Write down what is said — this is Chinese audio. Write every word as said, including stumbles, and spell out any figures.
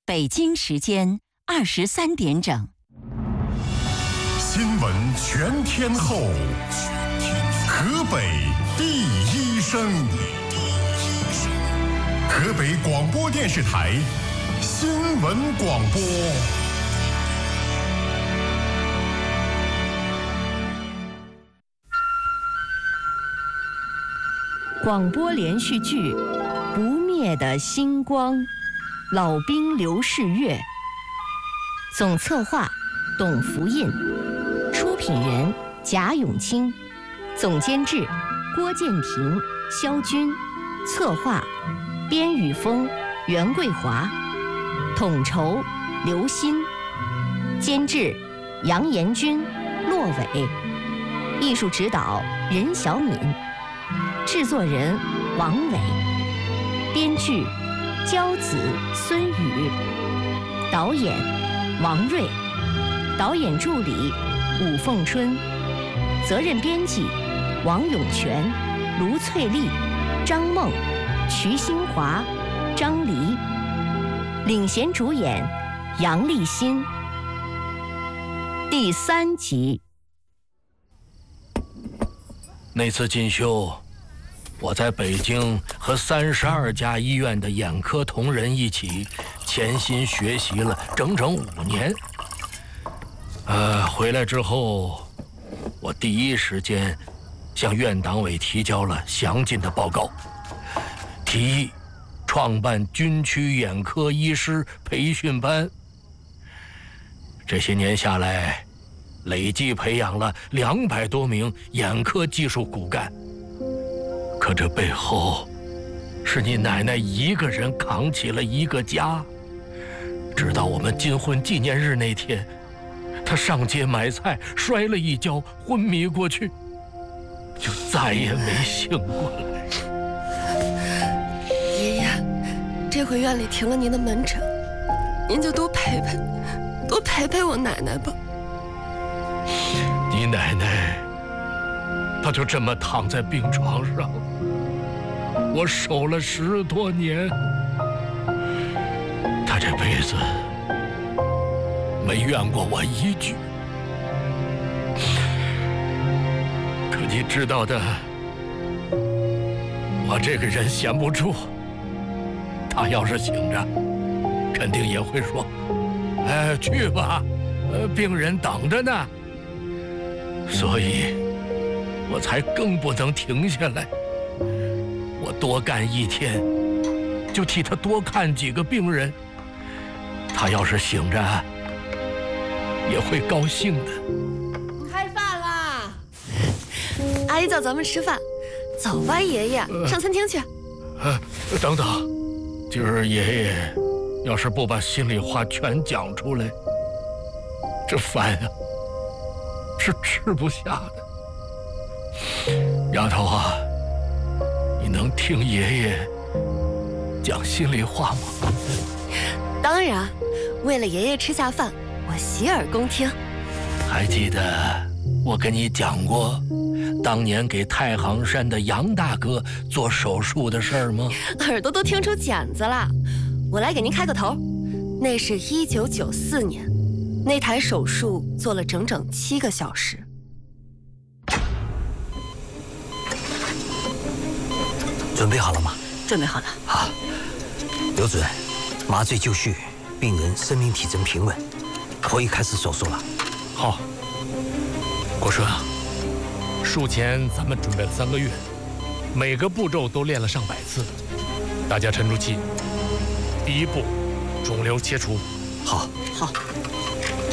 北京时间二十三点整。 新闻全天候，河北第一声，河北广播电视台新闻广播。 广播连续剧《不灭的星光》，老兵刘世月。总策划董福印，出品人贾永清，总监制郭建庭、肖军，策划边宇峰、袁桂华，统筹刘鑫，监制杨延军、骆伟，艺术指导任小敏，制作人王伟，编剧焦子、孙宇，导演王瑞，导演助理武凤春，责任编辑王永全、卢翠丽、张梦、瞿新华、张黎，领衔主演杨立新。第三集。 那次进修，我在北京和三十二家医院的眼科同仁一起潜心学习了整整五年。呃，回来之后，我第一时间向院党委提交了详尽的报告，提议创办军区眼科医师培训班。这些年下来，累计培养了两百多名眼科技术骨干。可这背后，是你奶奶一个人扛起了一个家。直到我们金婚纪念日那天，她上街买菜，摔了一跤，昏迷过去，就再也没醒过来。 爷爷，这回院里停了您的门诊，您就多陪陪，多陪陪我奶奶吧。 你奶奶，她就这么躺在病床上，我守了十多年。她这辈子没怨过我一句。可你知道的，我这个人闲不住。她要是醒着，肯定也会说：“哎，去吧，呃，病人等着呢。”所以，我才更不能停下来。我多干一天，就替他多看几个病人。他要是醒着，也会高兴的。 开饭啦！阿姨叫咱们吃饭，走吧，爷爷，呃、上餐厅去。 呃，等等，今儿爷爷要是不把心里话全讲出来，这饭呀、啊。是吃不下的。丫头啊，你能听爷爷讲心里话吗？ 当然，为了爷爷吃下饭，我洗耳恭听。 还记得我跟你讲过当年给太行山的杨大哥做手术的事儿吗？ 耳朵都听出茧子了。我来给您开个头，那是一九九四年。那台手术做了整整七个小时。 准备好了吗？ 准备好了。 好，刘主任，麻醉就绪，病人生命体征平稳，可以开始手术了。 好，国顺啊，术前咱们准备了三个月，每个步骤都练了上百次。大家沉住气。第一步，肿瘤切除。 好， 好。